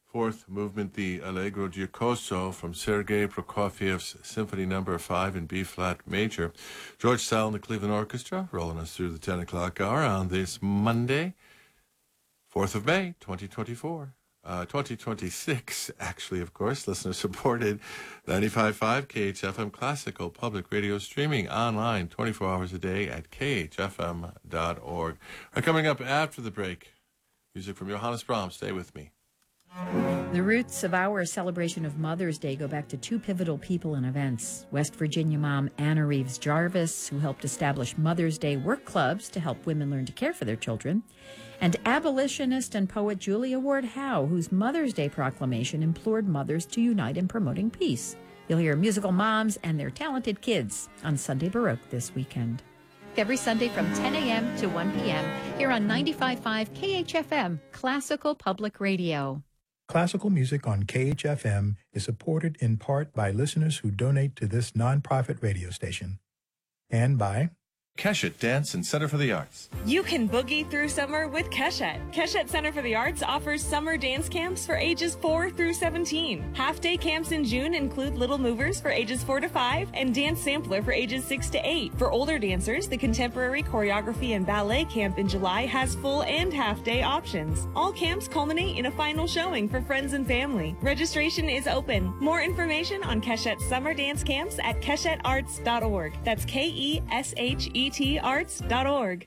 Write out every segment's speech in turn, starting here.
Fourth movement, the Allegro Giocoso from Sergei Prokofiev's Symphony No. 5 in B-flat major. George Sal and the Cleveland Orchestra rolling us through the 10 o'clock hour on this Monday, 4th of May, 2024. 2026, actually, of course, listener-supported 95.5 KHFM Classical Public Radio streaming online 24 hours a day at khfm.org. Coming up after the break, music from Johannes Brahms. Stay with me. The roots of our celebration of Mother's Day go back to two pivotal people and events. West Virginia mom Anna Reeves Jarvis, who helped establish Mother's Day work clubs to help women learn to care for their children, and abolitionist and poet Julia Ward Howe, whose Mother's Day proclamation implored mothers to unite in promoting peace. You'll hear musical moms and their talented kids on Sunday Baroque this weekend. Every Sunday from 10 a.m. to 1 p.m. here on 95.5 KHFM, Classical Public Radio. Classical music on KHFM is supported in part by listeners who donate to this nonprofit radio station. And by Keshet Dance and Center for the Arts. You can boogie through summer with Keshet. Keshet Center for the Arts offers summer dance camps for ages 4 through 17. Half-day camps in June include Little Movers for ages 4 to 5 and Dance Sampler for ages 6 to 8. For older dancers, the Contemporary Choreography and Ballet Camp in July has full and half-day options. All camps culminate in a final showing for friends and family. Registration is open. More information on Keshet's summer dance camps at keshetarts.org. That's KESHET arts.org.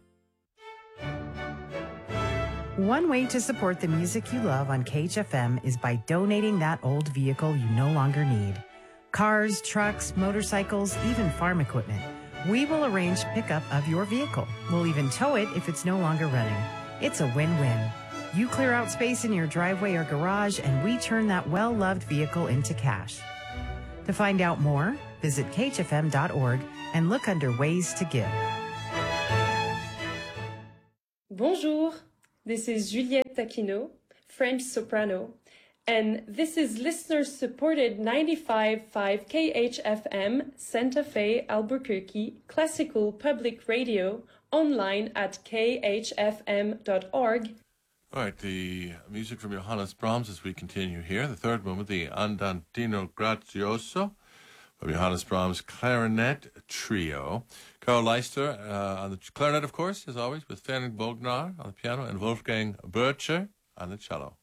One way to support the music you love on KHFM is by donating that old vehicle you no longer need. Cars, trucks, motorcycles, even farm equipment. We will arrange pickup of your vehicle. We'll even tow it if it's no longer running. It's a win-win. You clear out space in your driveway or garage, and we turn that well-loved vehicle into cash. To find out more, visit khfm.org and look under Ways to Give. Bonjour, this is Juliette Taquino, French soprano, and this is listener-supported 95.5 KHFM Santa Fe, Albuquerque, Classical Public Radio, online at khfm.org. All right, the music from Johannes Brahms as we continue here. The third movement, the Andantino Grazioso, from Johannes Brahms Clarinet Trio. Carl Leister on the clarinet, of course, as always, with Ferenc Bognar on the piano and Wolfgang Burtscher on the cello.